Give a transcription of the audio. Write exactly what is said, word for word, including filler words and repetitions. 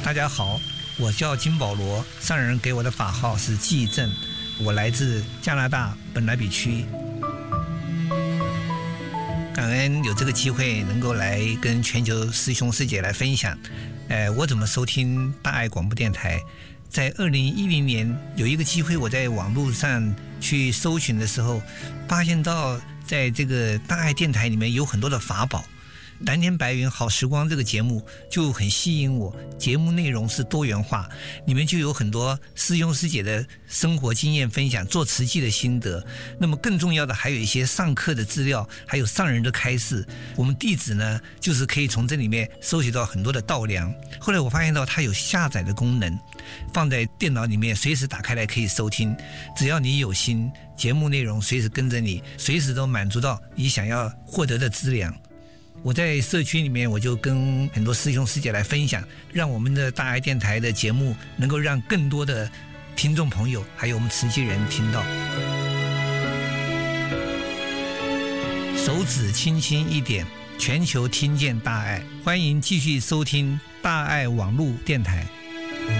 大家好，我叫金保罗，上人给我的法号是纪正，我来自加拿大本来比区。感恩有这个机会能够来跟全球师兄师姐来分享，呃，我怎么收听大爱广播电台。在二零一零年有一个机会，我在网络上去搜寻的时候，发现到在这个大爱电台里面有很多的法宝。蓝天白云好时光这个节目就很吸引我，节目内容是多元化，里面就有很多师兄师姐的生活经验分享，做慈济的心得。那么更重要的还有一些上课的资料，还有上人的开示。我们弟子呢，就是可以从这里面收集到很多的道粮。后来我发现到它有下载的功能，放在电脑里面随时打开来可以收听，只要你有心，节目内容随时跟着你，随时都满足到你想要获得的资粮。我在社区里面，我就跟很多师兄师姐来分享，让我们的大爱电台的节目能够让更多的听众朋友还有我们慈济人听到。手指轻轻一点，全球听见大爱。欢迎继续收听大爱网络电台。